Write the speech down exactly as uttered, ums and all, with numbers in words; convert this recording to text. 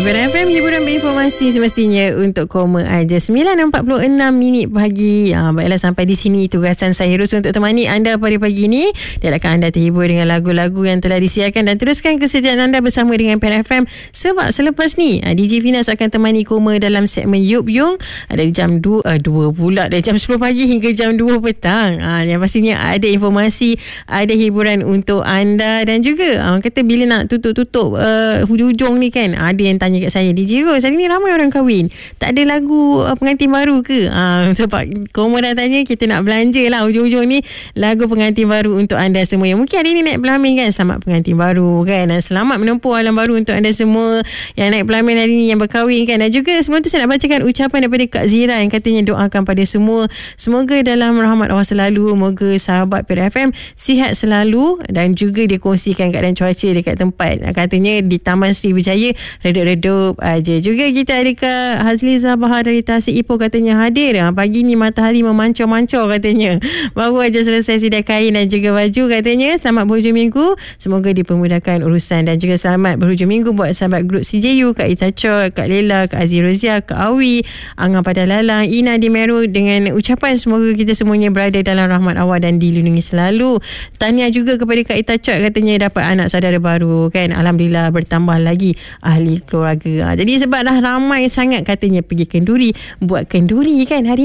Hairan F M, hiburan berinformasi semestinya untuk koma aja. sembilan empat puluh enam minit pagi. Ha, baiklah, sampai di sini tugasan saya Ros untuk temani anda pada pagi ini. Diharapkan anda terhibur dengan lagu-lagu yang telah disiarkan dan teruskan kesetiaan anda bersama dengan Hairan F M. Sebab selepas ni D J Finas akan temani koma dalam segmen Yup Yung dari jam dua, uh, dua pula dari jam sepuluh pagi hingga jam dua petang. Ha, yang pastinya ada informasi, ada hiburan untuk anda dan juga ha, kata bila nak tutup-tutup uh, hujung-hujung ni kan, ada yang tanya kat saya, D J Ros, hari ni ramai orang kahwin, tak ada lagu uh, pengantin baru ke? Uh, sebab koma dah tanya, kita nak belanja lah hujung-hujung ni lagu pengantin baru untuk anda semua yang mungkin hari ni naik pelamin kan. Selamat pengantin baru kan, dan selamat menempuh alam baru untuk anda semua yang naik pelamin hari ni, yang berkahwin kan. Dan juga sebelum tu saya nak bacakan ucapan daripada Kak Zira yang katanya doakan pada semua, semoga dalam rahmat Allah selalu, moga sahabat Hairan F M sihat selalu, dan juga dia kongsikan keadaan cuaca dekat tempat, katanya di Taman Sri Berjaya redup-redup aja. Juga kita ada Kak Hazliza Bahar dari Tasik Ipoh, katanya hadir. Ha, pagi ni matahari memancor-mancor katanya. Baru aja selesai sidai kain dan juga baju katanya. Selamat berhujung minggu, semoga dipermudahkan urusan, dan juga selamat berhujung minggu buat sahabat grup C J U, Kak Ita Chot, Kak Lela, Kak Azirozia, Kak Awi, Angah Padalalang, Ina di Meru, dengan ucapan semoga kita semuanya berada dalam rahmat Allah dan dilindungi selalu. Tahniah juga kepada Kak Ita Chot, katanya dapat anak saudara baru kan. Alhamdulillah, bertambah lagi ahli keluarga. Ha, jadi sebab dah ramai sangat katanya pergi kenduri, buat kenduri kan hari